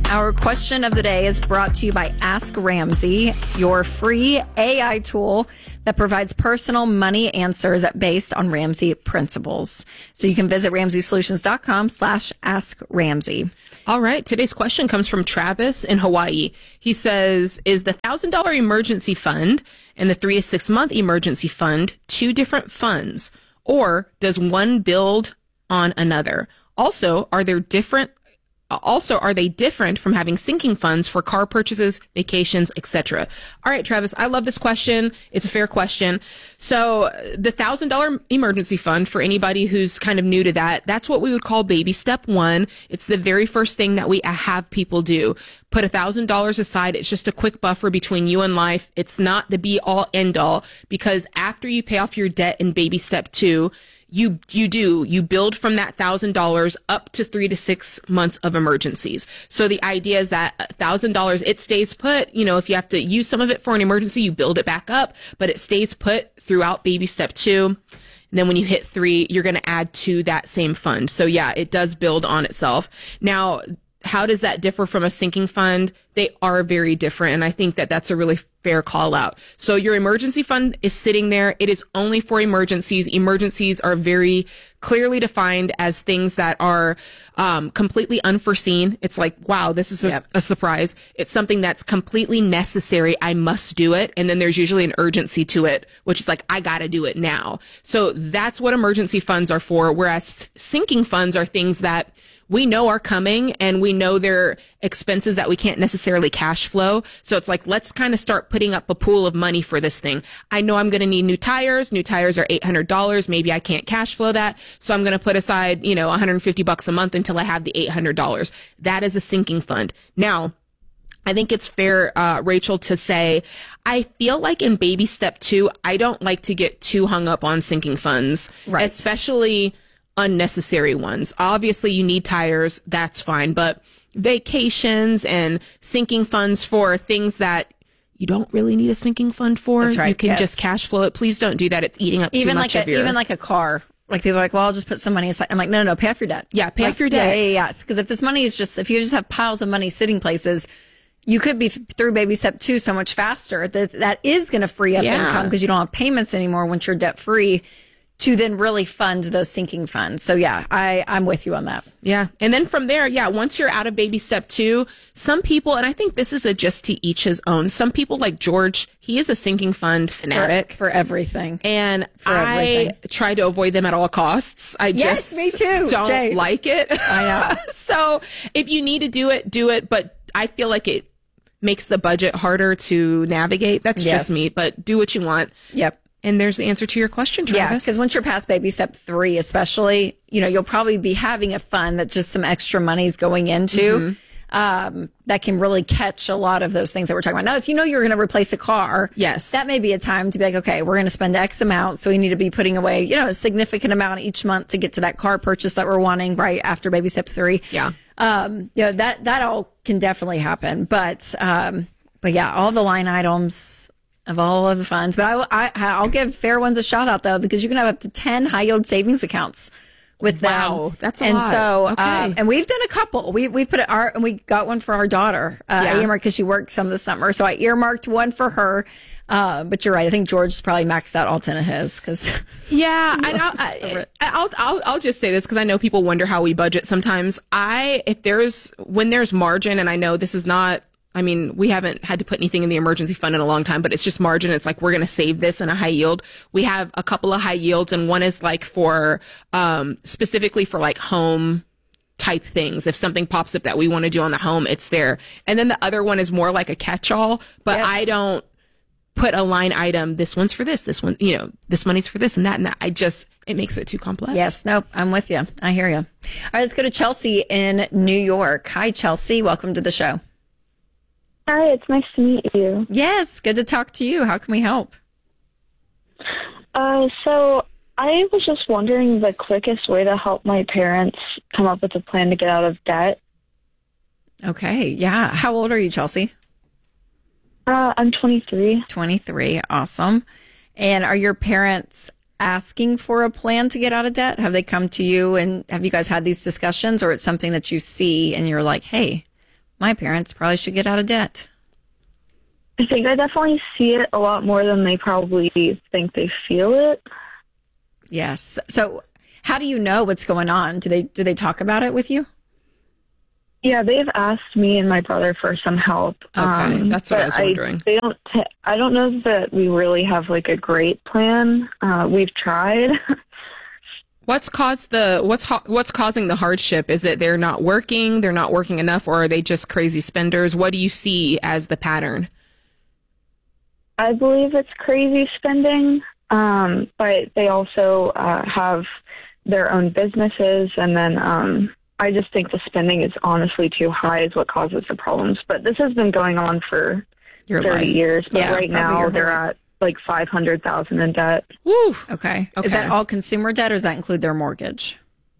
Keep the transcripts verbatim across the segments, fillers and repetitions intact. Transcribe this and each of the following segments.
Our question of the day is brought to you by Ask Ramsey, your free A I tool that provides personal money answers based on Ramsey principles. So you can visit ramsey solutions dot com slash ask Ramsey. All right. Today's question comes from Travis in Hawaii. He says, is the one thousand dollars emergency fund and the three to six month emergency fund two different funds, or does one build on another? Also, are there different Also, are they different from having sinking funds for car purchases, vacations, et cetera? All right, Travis, I love this question. It's a fair question. So the one thousand dollars emergency fund, for anybody who's kind of new to that, that's what we would call baby step one. It's the very first thing that we have people do. Put one thousand dollars aside. It's just a quick buffer between you and life. It's not the be all end all, because after you pay off your debt in baby step two, You, you do, you build from that one thousand dollars up to three to six months of emergencies. So the idea is that one thousand dollars, it stays put. You know, if you have to use some of it for an emergency, you build it back up, but it stays put throughout baby step two. And then when you hit three, you're going to add to that same fund. So yeah, it does build on itself. Now, how does that differ from a sinking fund? They are very different. And I think that that's a really fair call out. So your emergency fund is sitting there. It is only for emergencies. Emergencies are very clearly defined as things that are um, completely unforeseen. It's like, wow, this is a, yep. a surprise. It's something that's completely necessary. I must do it. And then there's usually an urgency to it, which is like, I got to do it now. So that's what emergency funds are for. Whereas sinking funds are things that we know are coming, and we know they're expenses that we can't necessarily cash flow. So it's like, let's kind of start putting up a pool of money for this thing. I know I'm going to need new tires. New tires are eight hundred dollars. Maybe I can't cash flow that. So I'm going to put aside, you know, one hundred fifty bucks a month until I have the eight hundred dollars. That is a sinking fund. Now, I think it's fair, uh, Rachel, to say, I feel like in baby step two, I don't like to get too hung up on sinking funds, right, especially unnecessary ones. Obviously, you need tires. That's fine. But vacations and sinking funds for things that you don't really need a sinking fund for, that's right, you can yes. just cash flow it. Please don't do that. It's eating up even too much like of a, your... Even like a car. Like people are like, well, I'll just put some money aside. I'm like, no, no, no, pay off your debt. Yeah, pay like, off your debt. Yeah, yeah, yeah. Because if this money is just, if you just have piles of money sitting places, you could be through baby step two so much faster that that is going to free up yeah. income because you don't have payments anymore once you're debt free, to then really fund those sinking funds. So yeah, I, I'm with you on that. Yeah. And then from there, yeah, once you're out of baby step two, some people, and I think this is a just to each his own, some people like George, he is a sinking fund fanatic. For, for everything. And for I everything. try to avoid them at all costs. I yes, just me too, don't Jay. like it. I know. So if you need to do it, do it. But I feel like it makes the budget harder to navigate. That's yes. just me, but do what you want. Yep. And there's the answer to your question, Travis. Yeah, because once you're past baby step three, especially, you know, you'll probably be having a fund that just some extra money's going into mm-hmm. um, that can really catch a lot of those things that we're talking about. Now, if you know you're going to replace a car, yes, that may be a time to be like, okay, we're going to spend X amount, so we need to be putting away, you know, a significant amount each month to get to that car purchase that we're wanting right after baby step three. Yeah, um, you know, that that all can definitely happen, but um, but yeah, all the line items of all of the funds. But I, I, I'll give Fair Ones a shout out, though, because you can have up to ten high yield savings accounts with them. Wow, that's a and lot. So, okay. um, and we've done a couple. We we put it, our, and we got one for our daughter. Uh, yeah. I earmarked because she worked some this summer. So I earmarked one for her. Uh, but you're right. I think George's probably maxed out all ten of his. Cause yeah, and I'll, I, I'll, I'll, I'll just say this because I know people wonder how we budget sometimes. I, if there's, when there's margin, and I know this is not, I mean, we haven't had to put anything in the emergency fund in a long time, but it's just margin. It's like, we're going to save this in a high yield. We have a couple of high yields, and one is like for, um, specifically for like home type things. If something pops up that we want to do on the home, it's there. And then the other one is more like a catch-all, but yes. I don't put a line item. This one's for this, this one, you know, this money's for this and that and that. I just, it makes it too complex. Yes. Nope. I'm with you. I hear you. All right. Let's go to Chelsea in New York. Hi, Chelsea. Welcome to the show. Hi, it's nice to meet you. Yes, good to talk to you. How can we help? Uh, so I was just wondering the quickest way to help my parents come up with a plan to get out of debt. Okay, yeah. How old are you, Chelsea? Uh, I'm twenty-three. twenty-three, awesome. And are your parents asking for a plan to get out of debt? Have they come to you and have you guys had these discussions, or it's something that you see and you're like, hey, my parents probably should get out of debt. I think I definitely see it a lot more than they probably think they feel it. Yes. So how do you know what's going on? Do they do they talk about it with you? Yeah, they've asked me and my brother for some help. Okay, um, that's what I was wondering. I, they don't. T- I don't know that we really have like a great plan. Uh, we've tried. What's caused the what's ho- what's causing the hardship? Is it they're not working, they're not working enough, or are they just crazy spenders? What do you see as the pattern? I believe it's crazy spending, um, but they also uh, have their own businesses, and then um, I just think the spending is honestly too high is what causes the problems. But this has been going on for Your thirty life. years, but Yeah, right probably now your they're whole- at like five hundred thousand in debt. Woo. Okay. Okay. Is that all consumer debt, or does that include their mortgage?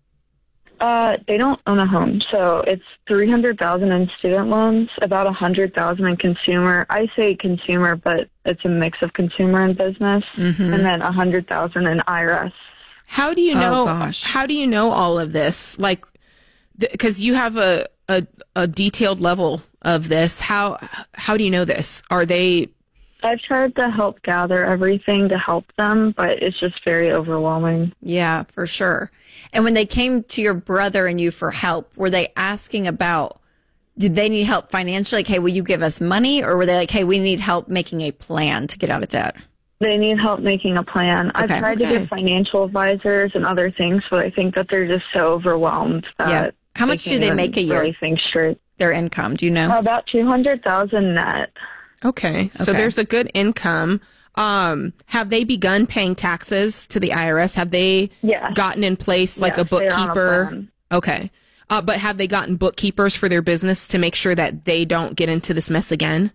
Uh, they don't own a home, so it's three hundred thousand in student loans, about a hundred thousand in consumer. I say consumer, but it's a mix of consumer and business, Mm-hmm. and then a hundred thousand in I R S. How do you Oh, know? gosh. How do you know all of this? Like, because you have a, a a detailed level of this. How how do you know this? Are they? I've tried to help gather everything to help them, but it's just very overwhelming. Yeah, for sure. And when they came to your brother and you for help, were they asking about, did they need help financially? Like, hey, will you give us money? Or were they like, hey, we need help making a plan to get out of debt? They need help making a plan. I've Okay. tried Okay. to get financial advisors and other things, but I think that they're just so overwhelmed that Yeah. How much do can't they even make a year? Really think straight. Their income, do you know? About two hundred thousand net. Okay, so Okay. there's a good income. Um, have they begun paying taxes to the I R S? Have they Yeah. gotten in place like Yes, a they're on a bookkeeper? plan. Okay, uh, but have they gotten bookkeepers for their business to make sure that they don't get into this mess again?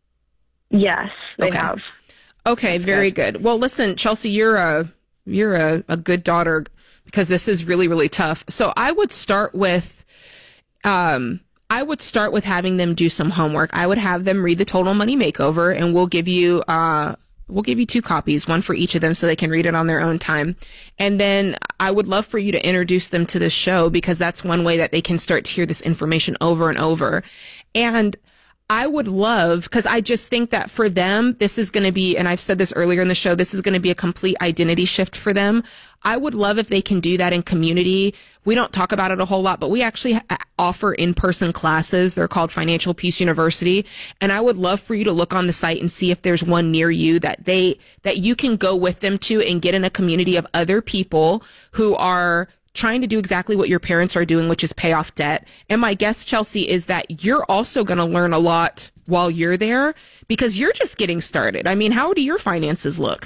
Yes, they Okay. have. Okay, very good. Well, listen, Chelsea, you're a you're a, a good daughter because this is really really tough. So I would start with, um, I would start with having them do some homework. I would have them read the Total Money Makeover, and we'll give you uh we'll give you two copies, one for each of them, so they can read it on their own time. And then I would love for you to introduce them to this show because that's one way that they can start to hear this information over and over. And I would love, because I just think that for them, this is going to be, and I've said this earlier in the show, this is going to be a complete identity shift for them. I would love if they can do that in community. We don't talk about it a whole lot, but we actually ha- offer in-person classes. They're called Financial Peace University. And I would love for you to look on the site and see if there's one near you that they, that you can go with them to and get in a community of other people who are trying to do exactly what your parents are doing, which is pay off debt. And my guess, Chelsea, is that you're also going to learn a lot while you're there because you're just getting started. I mean, how do your finances look?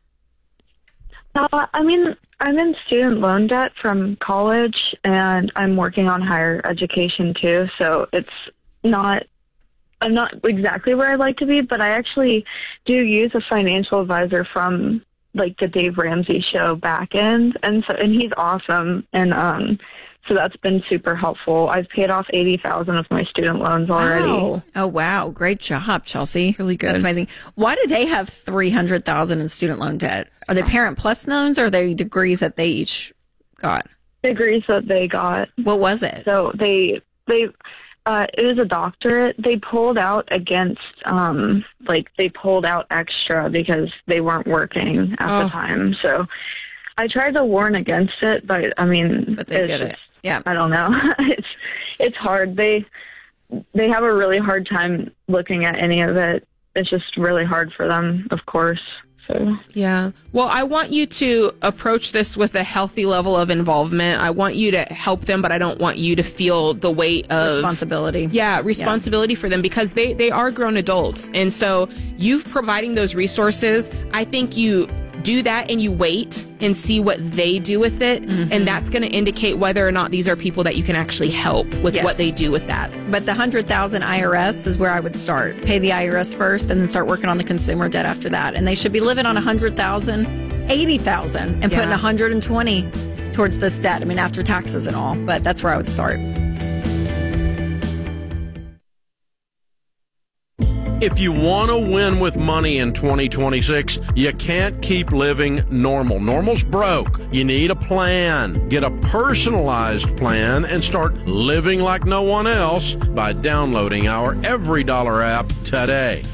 Uh, I mean, I'm in student loan debt from college, and I'm working on higher education too. So it's not, I'm not exactly where I'd like to be, but I actually do use a financial advisor from like the Dave Ramsey show back end, and so and he's awesome, and um, so that's been super helpful. I've paid off eighty thousand of my student loans already. Wow. Oh, wow. Great job, Chelsea. Really good. That's amazing. Why do they have three hundred thousand in student loan debt? Are they Parent Plus loans or are they degrees that they each got? Degrees that they got. What was it? So they they uh, it was a doctorate. They pulled out against um like they pulled out extra because they weren't working at Oh. the time. So I tried to warn against it, but I mean, But they it's did it. just- Yeah. I don't know. it's it's hard. They they have a really hard time looking at any of it. It's just really hard for them, of course. So Yeah. Well, I want you to approach this with a healthy level of involvement. I want you to help them, but I don't want you to feel the weight of Responsibility. Yeah, responsibility for them because they, they are grown adults. And so you providing those resources, I think you do that and you wait and see what they do with it. Mm-hmm. And that's going to indicate whether or not these are people that you can actually help with Yes. what they do with that. But the one hundred thousand I R S is where I would start. Pay the I R S first and then start working on the consumer debt after that. And they should be living on one hundred thousand, eighty thousand and Yeah. putting one hundred twenty towards this debt. I mean, after taxes and all, but that's where I would start. If you want to win with money in twenty twenty-six, you can't keep living normal. Normal's broke. You need a plan. Get a personalized plan and start living like no one else by downloading our Every Dollar app today.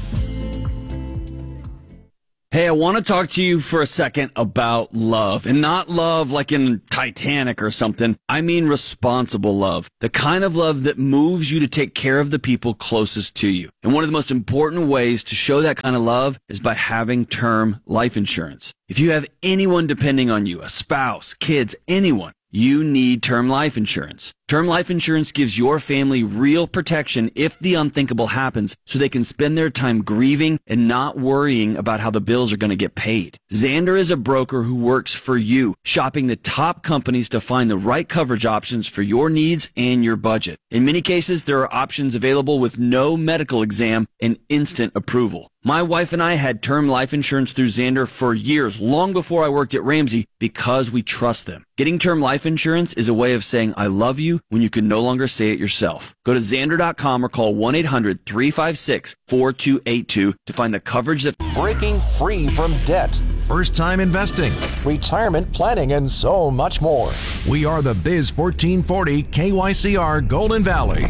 Hey, I want to talk to you for a second about love, and not love like in Titanic or something. I mean responsible love, the kind of love that moves you to take care of the people closest to you. And one of the most important ways to show that kind of love is by having term life insurance. If you have anyone depending on you, a spouse, kids, anyone, you need term life insurance. Term life insurance gives your family real protection if the unthinkable happens, so they can spend their time grieving and not worrying about how the bills are going to get paid. Xander is a broker who works for you, shopping the top companies to find the right coverage options for your needs and your budget. In many cases, there are options available with no medical exam and instant approval. My wife and I had term life insurance through Xander for years, long before I worked at Ramsey, because we trust them. Getting term life insurance is a way of saying I love you when you can no longer say it yourself. Go to Xander dot com or call one eight hundred three five six four two eight two to find the coverage that... Breaking free from debt. First-time investing. Retirement planning and so much more. We are the Biz fourteen forty K Y C R Golden Valley.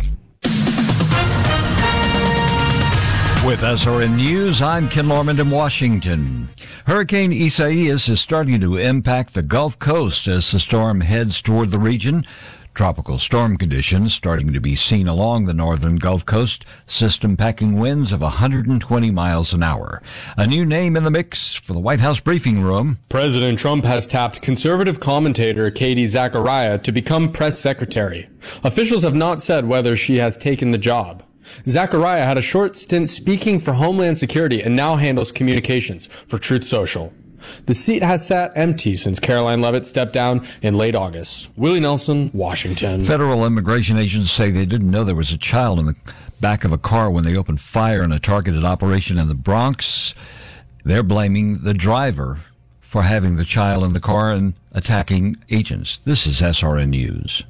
With S R N News, I'm Ken Lorman in Washington. Hurricane Isaias is starting to impact the Gulf Coast as the storm heads toward the region. Tropical storm conditions starting to be seen along the northern Gulf Coast, system packing winds of one hundred twenty miles an hour. A new name in the mix for the White House briefing room. President Trump has tapped conservative commentator Katie Zachariah to become press secretary. Officials have not said whether she has taken the job. Zachariah had a short stint speaking for Homeland Security and now handles communications for Truth Social. The seat has sat empty since Caroline Leavitt stepped down in late August. Willie Nelson, Washington. Federal immigration agents say they didn't know there was a child in the back of a car when they opened fire in a targeted operation in the Bronx. They're blaming the driver for having the child in the car and attacking agents. This is S R N News.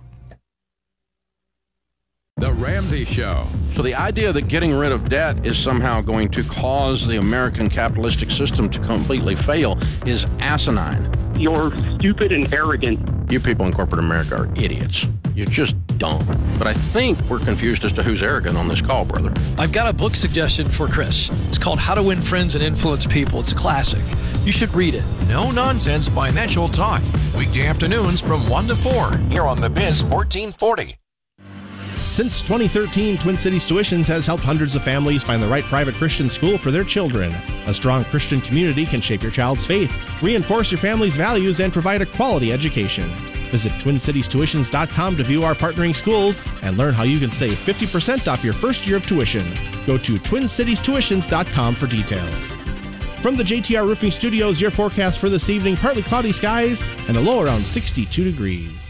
The Ramsey Show. So the idea that getting rid of debt is somehow going to cause the American capitalistic system to completely fail is asinine. You're stupid and arrogant. You people in corporate America are idiots. You're just dumb. But I think we're confused as to who's arrogant on this call, brother. I've got a book suggestion for Chris. It's called How to Win Friends and Influence People. It's a classic. You should read it. No nonsense financial talk. Weekday afternoons from one to four. Here on the Biz fourteen forty. Since twenty thirteen, Twin Cities Tuitions has helped hundreds of families find the right private Christian school for their children. A strong Christian community can shape your child's faith, reinforce your family's values, and provide a quality education. Visit twin cities tuitions dot com to view our partnering schools and learn how you can save fifty percent off your first year of tuition. Go to twin cities tuitions dot com for details. From the J T R Roofing Studios, your forecast for this evening: partly cloudy skies and a low around sixty-two degrees.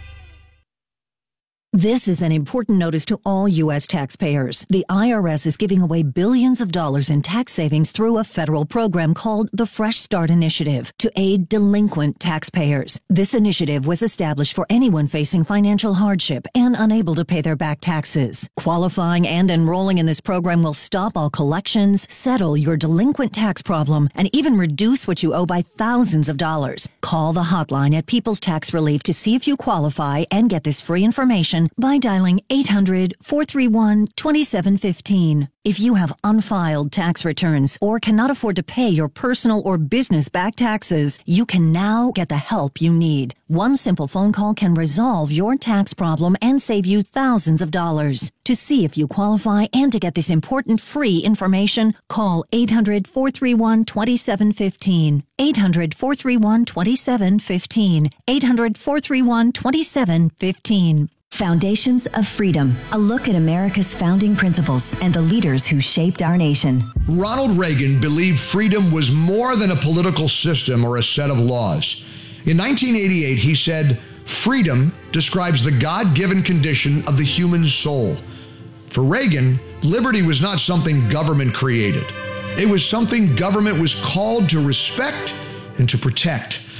This is an important notice to all U S taxpayers. The I R S is giving away billions of dollars in tax savings through a federal program called the Fresh Start Initiative to aid delinquent taxpayers. This initiative was established for anyone facing financial hardship and unable to pay their back taxes. Qualifying and enrolling in this program will stop all collections, settle your delinquent tax problem, and even reduce what you owe by thousands of dollars. Call the hotline at People's Tax Relief to see if you qualify and get this free information by dialing eight hundred, four three one, two seven one five. If you have unfiled tax returns or cannot afford to pay your personal or business back taxes, you can now get the help you need. One simple phone call can resolve your tax problem and save you thousands of dollars. To see if you qualify and to get this important free information, call eight hundred, four three one, two seven one five. eight hundred, four three one, two seven one five. eight hundred, four three one, two seven one five. Foundations of Freedom, a look at America's founding principles and the leaders who shaped our nation. Ronald Reagan believed freedom was more than a political system or a set of laws. In nineteen eighty-eight, he said, "Freedom describes the God-given condition of the human soul." For Reagan, liberty was not something government created. It was something government was called to respect and to protect.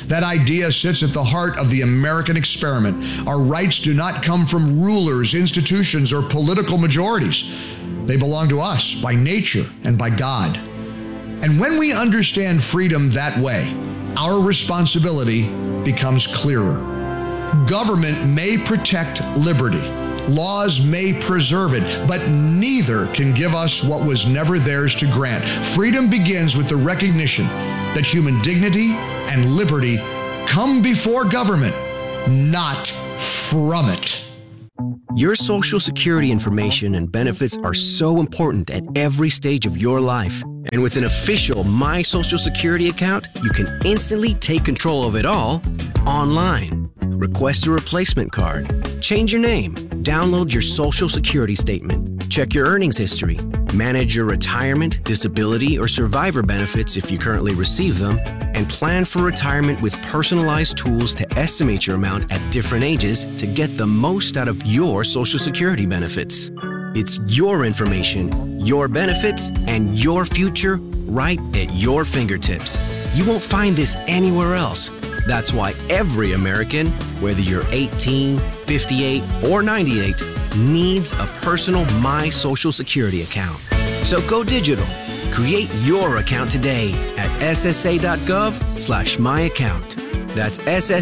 That idea sits at the heart of the American experiment. Our rights do not come from rulers, institutions, or political majorities. They belong to us by nature and by God. And when we understand freedom that way, our responsibility becomes clearer. Government may protect liberty. Laws may preserve it, but neither can give us what was never theirs to grant. Freedom begins with the recognition that human dignity and liberty come before government, not from it. Your Social Security information and benefits are so important at every stage of your life. And with an official My Social Security account, you can instantly take control of it all online. Request a replacement card, change your name, download your Social Security statement, check your earnings history, manage your retirement, disability, or survivor benefits if you currently receive them, and plan for retirement with personalized tools to estimate your amount at different ages to get the most out of your Social Security benefits. It's your information, your benefits, and your future right at your fingertips. You won't find this anywhere else. That's why every American, whether you're eighteen, fifty-eight, or ninety-eight, needs a personal My Social Security account. So go digital. Create your account today at ssa.gov slash my account. That's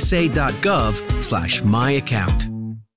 ssa.gov slash my account.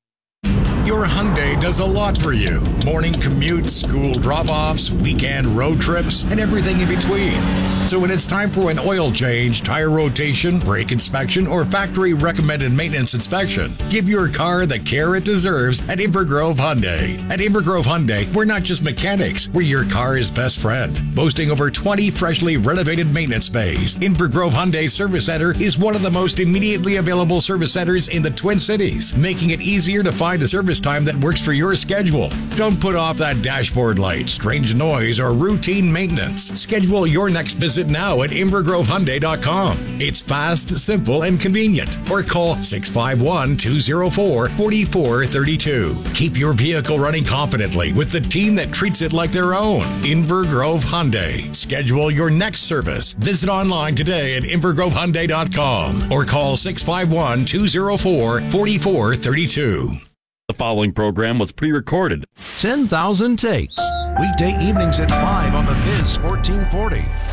Your Hyundai does a lot for you. Morning commutes, school drop-offs, weekend road trips, and everything in between. So when it's time for an oil change, tire rotation, brake inspection, or factory-recommended maintenance inspection, give your car the care it deserves at Invergrove Hyundai. At Invergrove Hyundai, we're not just mechanics, we're your car's best friend. Boasting over twenty freshly renovated maintenance bays, Invergrove Hyundai Service Center is one of the most immediately available service centers in the Twin Cities, making it easier to find a service time that works for your schedule. Don't put off that dashboard light, strange noise, or routine maintenance. Schedule your next visit now at invergrove hyundai dot com. It's fast, simple, and convenient. Or call six five one, two zero four, four four three two. Keep your vehicle running confidently with the team that treats it like their own. Invergrove Hyundai. Schedule your next service. Visit online today at invergrove hyundai dot com or call six five one, two zero four, four four three two. The following program was pre-recorded. ten thousand takes. Weekday evenings at five on the Biz fourteen forty.